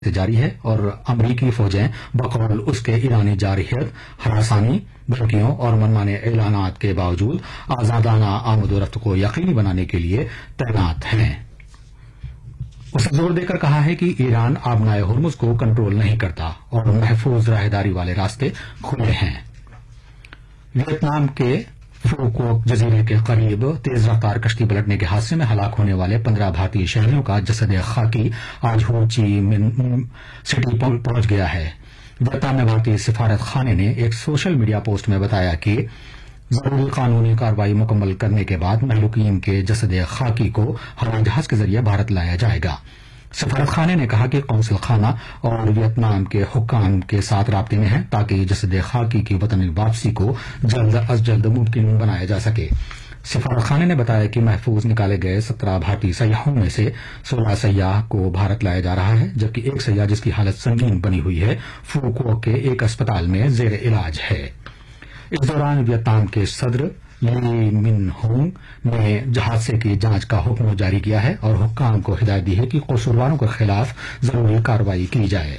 جاری ہے اور امریکی فوجیں بقول اس کے ایرانی جارحیت، ہراسانی، دھمکیوں اور منمانے اعلانات کے باوجود آزادانہ آمد و رفت کو یقینی بنانے کے لیے تعینات ہیں۔ اس نے زور دے کر کہا ہے کہ ایران آبنائے ہرمز کو کنٹرول نہیں کرتا اور محفوظ راہداری والے راستے کھلے ہیں۔ ویتنام کے فوکوک جزیرے کے قریب تیز رفتار کشتی پلٹنے کے حادثے میں ہلاک ہونے والے 15 بھارتی شہریوں کا جسد خاکی آج ہو چی من سٹی پہنچ گیا ہے۔ ویتنام میں بھارتی سفارت خانے نے ایک سوشل میڈیا پوسٹ میں بتایا کہ ضروری قانونی کارروائی مکمل کرنے کے بعد مہلوکین کے جسد خاکی کو ہوائی جہاز کے ذریعے بھارت لایا جائے گا۔ سفارت خانے نے کہا کہ قونصل خانہ اور ویتنام کے حکام کے ساتھ رابطے میں ہے تاکہ جسد خاکی کی وطن واپسی کو جلد از جلد ممکن بنایا جا سکے۔ سفارت خانے نے بتایا کہ محفوظ نکالے گئے 17 بھارتی سیاحوں میں سے 16 سیاح کو بھارت لایا جا رہا ہے، جبکہ ایک سیاح جس کی حالت سنگین بنی ہوئی ہے فوکوک کے ایک اسپتال میں زیر علاج ہے۔ اس دوران ویتنام کے صدر لی من ہونگ نے حادثے کی جانچ کا حکم جاری کیا ہے اور حکام کو ہدایت دی ہے کہ قصورواروں کے خلاف ضروری کارروائی کی جائے۔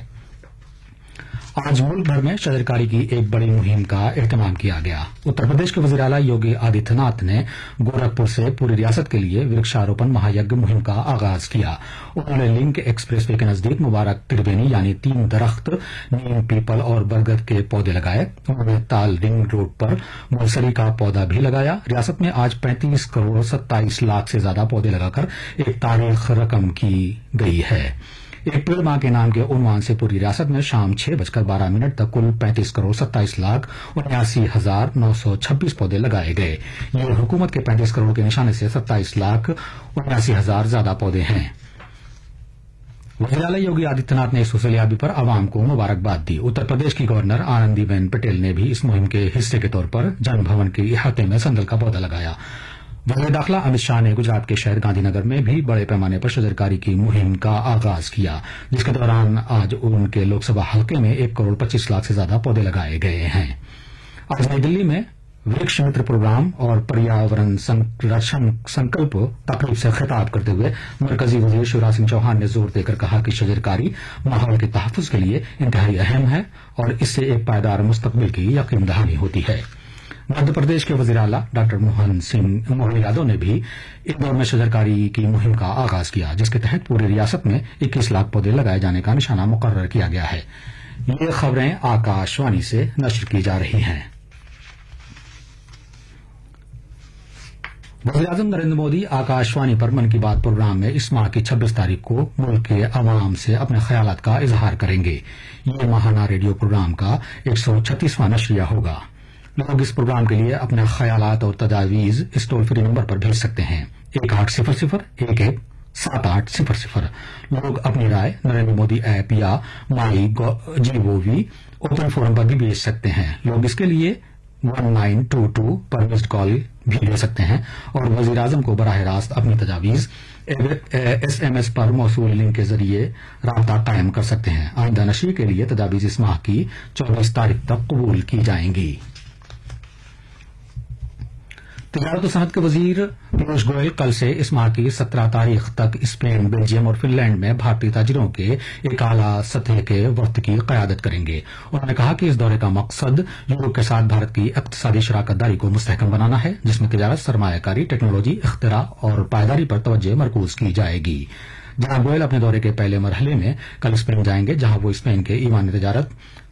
آج ملک بھر میں شجرکاری کی ایک بڑی مہم کا اہتمام کیا گیا۔ اتر پردیش کے وزیر اعلیٰ یوگی آدتیہ ناتھ نے گورکھپور سے پوری ریاست کے لیے ورکشاروپن مہایج مہم کا آغاز کیا۔ انہوں نے لنک ایکسپریس وے کے نزدیک مبارک تربینی یعنی 3 درخت نیم، پیپل اور برگد کے پودے لگائے۔ انہوں نے تال رنگ روڈ پر موسری کا پودا بھی لگایا۔ ریاست میں آج 35 کروڑ 27 لاکھ سے زیادہ پودے لگا کر ایک تاریخ رقم کی گئی ہے۔ ایک پیڑ ماں کے نام کے عنوان سے پوری ریاست میں شام 6:12 تک کل 35 کروڑ 27 لاکھ 79,926 پودے لگائے گئے۔ یہ حکومت کے 35 کروڑ کے نشانے سے 27 لاکھ 79,000 زیادہ پودے ہیں۔ وزیر اعلیٰ یوگی آدتیہ ناتھ نے اس حصولیابی پر عوام کو مبارکباد دی۔ اتر پردیش کی گورنر آنندی بین پٹیل نے بھی اس مہم کے حصے کے طور پر جن بھون کے احاطے میں سندل کا پودا لگایا۔ وزیر داخلہ امت شاہ نے گجرات کے شہر گاندھی نگر میں بھی بڑے پیمانے پر شجرکاری کی مہم کا آغاز کیا، جس کے دوران آج ان کے لوک سبھا حلقے میں 1 کروڑ 25 لاکھ سے زیادہ پودے لگائے گئے ہیں۔ آج نئی دلی میں ورکش متر پروگرام اور پریاورن سنرکشن سنکلپ تقریب سے خطاب کرتے ہوئے مرکزی وزیر شیوراج سنگھ چوہان نے زور دے کر کہا کہ شجرکاری ماحول کے تحفظ کے لیے انتہائی اہم ہے اور اس سے ایک پائیدار مستقبل کی یقین دہانی ہوتی ہے۔ مدھیہ پردیش کے وزیر اعلیٰ ڈاکٹر موہن یادو نے بھی اندور میں شجرکاری کی مہم کا آغاز کیا، جس کے تحت پوری ریاست میں 21 لاکھ پودے لگائے جانے کا نشانہ مقرر کیا گیا ہے۔ یہ خبریں آکاش وانی سے نشر کی جا رہی ہیں۔ وزیر اعظم نریندر مودی آکاش وانی پر من کی بات پروگرام میں اس ماہ کی 26 تاریخ کو ملک کے عوام سے اپنے خیالات کا اظہار کریں گے۔ یہ ماہانہ ریڈیو پروگرام کا 136واں نشریہ ہوگا۔ لوگ اس پروگرام کے لیے اپنے خیالات اور تجاویز اس ٹول فری نمبر پر بھیج سکتے ہیں 1800117800۔ لوگ اپنی رائے نریندر مودی ایپ یا مائی GOV اوپن فورم پر بھی بھیج سکتے ہیں۔ لوگ اس کے لیے 1922 پر مسڈ کال بھی دے سکتے ہیں اور وزیر اعظم کو براہ راست اپنی تجاویز SMS پر موصول لنک کے ذریعے رابطہ قائم کر سکتے ہیں۔ آئندہ نشریے کے لیے تجاویز اس ماہ کی 24 تاریخ تک قبول کی جائیں گی۔ تجارت و صنعت کے وزیر پیوش گوئل کل سے اس ماہ کی 17 تاریخ تک اسپین، بیلجیم اور فن لینڈ میں بھارتی تاجروں کے ایک اعلیٰ سطح کے وفد کی قیادت کریں گے۔ انہوں نے کہا کہ اس دورے کا مقصد یورپ کے ساتھ بھارت کی اقتصادی شراکت داری کو مستحکم بنانا ہے، جس میں تجارت، سرمایہ کاری، ٹیکنالوجی، اختراع اور پائیداری پر توجہ مرکوز کی جائے گی۔ جناب گوئل اپنے دورے کے پہلے مرحلے میں کل اسپین جائیں گے، جہاں وہ اسپین کے ایوان تجارت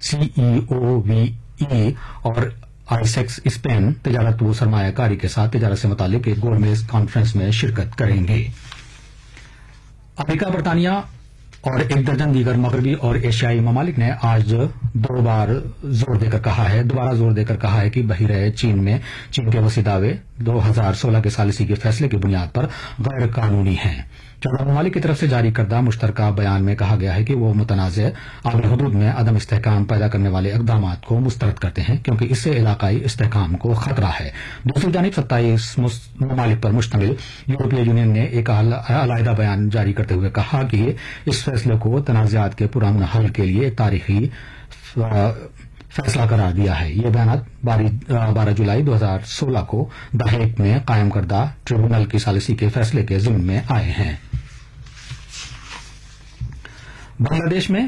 CEOVE اور آئیسیکس اسپین تجارت و سرمایہ کاری کے ساتھ تجارت سے متعلق ایک گول میز کانفرنس میں شرکت کریں گے۔ امریکہ، برطانیہ اور ایک درجن دیگر مغربی اور ایشیائی ممالک نے آج دوبارہ زور دے کر کہا ہے کہ بحیرہ چین میں چین کے وسیع دعوے 2016 کے ثالثی کے فیصلے کی بنیاد پر غیر قانونی ہیں۔ 14 ممالک کی طرف سے جاری کردہ مشترکہ بیان میں کہا گیا ہے کہ وہ متنازع آبی حدود میں عدم استحکام پیدا کرنے والے اقدامات کو مسترد کرتے ہیں، کیونکہ اس سے علاقائی استحکام کو خطرہ ہے۔ دوسری جانب 27 ممالک پر مشتمل یورپی یونین نے ایک علیحدہ بیان جاری کرتے ہوئے کہا کہ اس فیصلے کو تنازعات کے پرامن حل کے لیے ایک تاریخی فیصلہ قرار دیا ہے۔ یہ بیانات 12 جولائی 2016 کو دی ہیگ میں قائم کردہ ٹریبونل کی ثالثی کے فیصلے کے ضمن میں آئے ہیں۔ बांग्लादेश में